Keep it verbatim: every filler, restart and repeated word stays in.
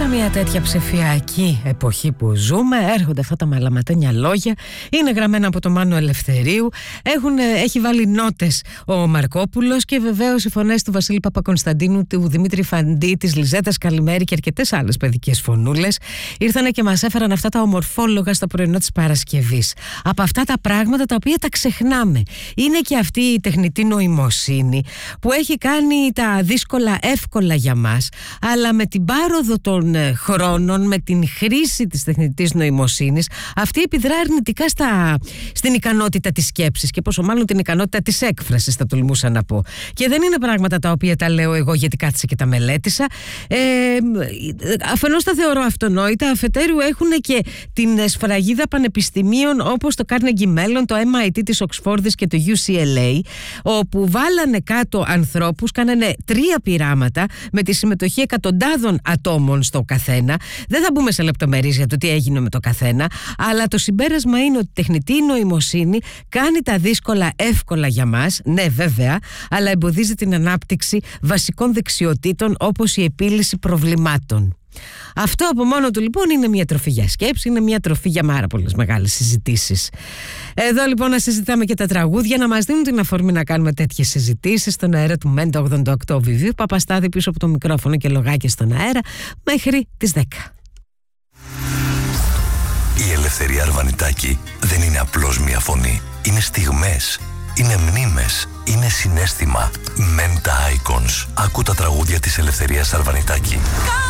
Σε μια τέτοια ψηφιακή εποχή που ζούμε, έρχονται αυτά τα μαλαματένια λόγια. Είναι γραμμένα από τον Μάνο Ελευθερίου. Έχουν, έχει βάλει νότες ο Μαρκόπουλος και βεβαίως οι φωνές του Βασίλη Παπακωνσταντίνου, του Δημήτρη Φαντή, της Λιζέτας Καλημέρη και αρκετές άλλες παιδικές φωνούλες. Ήρθανε και μας έφεραν αυτά τα ομορφόλογα στο πρωινό της Παρασκευής. Από αυτά τα πράγματα τα οποία τα ξεχνάμε. Είναι και αυτή η τεχνητή νοημοσύνη που έχει κάνει τα δύσκολα εύκολα για μας, αλλά με την πάροδο των χρόνων, με την χρήση της τεχνητής νοημοσύνης, αυτή επιδρά αρνητικά στα, στην ικανότητα της σκέψης και πόσο μάλλον την ικανότητα της έκφρασης, θα τολμούσα να πω. Και δεν είναι πράγματα τα οποία τα λέω εγώ γιατί κάθισα και τα μελέτησα. Ε, αφενός τα θεωρώ αυτονόητα, αφετέρου έχουν και την σφραγίδα πανεπιστημίων όπως το Carnegie Mellon, το εμ άι τι της Οξφόρδης και το γιου σι ελ έι, όπου βάλανε κάτω ανθρώπους, κάνανε τρία πειράματα με τη συμμετοχή εκατοντάδων ατόμων στο καθένα. Δεν θα μπούμε σε λεπτομέρειες για το τι έγινε με το καθένα, αλλά το συμπέρασμα είναι ότι η τεχνητή νοημοσύνη κάνει τα δύσκολα εύκολα για μας, ναι βέβαια, αλλά εμποδίζει την ανάπτυξη βασικών δεξιοτήτων όπως η επίλυση προβλημάτων. Αυτό από μόνο του λοιπόν είναι μια τροφή για σκέψη, είναι μια τροφή για πάρα πολλές μεγάλες συζητήσεις. Εδώ λοιπόν να συζητάμε και τα τραγούδια, να μας δίνουν την αφορμή να κάνουμε τέτοιες συζητήσεις στον αέρα του Μέντα ογδόντα οκτώ Βιβίου Παπαστάδη πίσω από το μικρόφωνο και λογάκια στον αέρα μέχρι τις δέκα. Η Ελευθερία Αρβανιτάκη δεν είναι απλώς μια φωνή. Είναι στιγμές, είναι μνήμες, είναι συναίσθημα. Μέντα Icons. Άκου τα τραγούδια της Ελευθερίας Αρβανιτάκη.